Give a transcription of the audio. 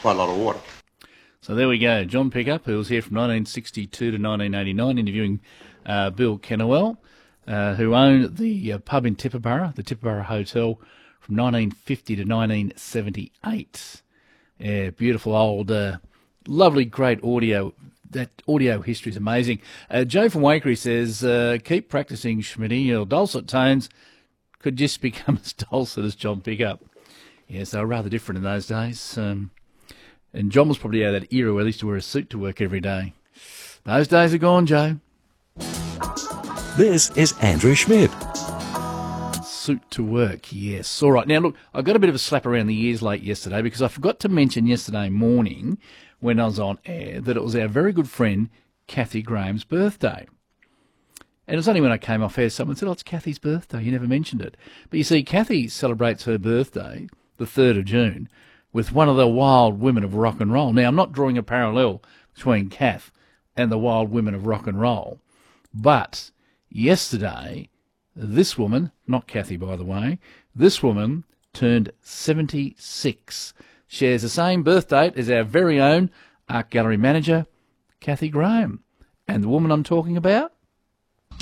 quite a lot of water. So there we go. John Pickup, who was here from 1962 to 1989, interviewing Bill Kennewell, who owned the pub in Tibooburra, the Tibooburra Hotel, from 1950 to 1978. Yeah, beautiful old, lovely, great audio. That audio history is amazing. Joe from Wakery says, keep practising, Schmitty. Your dulcet tones could just become as dulcet as John Pickup. Yes, they were rather different in those days. And John was probably out of that era where he used to wear a suit to work every day. Those days are gone, Joe. This is Andrew Schmidt. Suit to work, yes. All right. Now, look, I got a bit of a slap around the ears late yesterday because I forgot to mention yesterday morning when I was on air that it was our very good friend Kathy Graham's birthday. And it was only when I came off air someone said, oh, it's Kathy's birthday. You never mentioned it. But you see, Kathy celebrates her birthday, the 3rd of June, with one of the wild women of rock and roll. Now, I'm not drawing a parallel between Kath and the wild women of rock and roll, but yesterday, this woman, not Kathy by the way, this woman turned 76. Shares the same birth date as our very own art gallery manager, Kathy Graham. And the woman I'm talking about,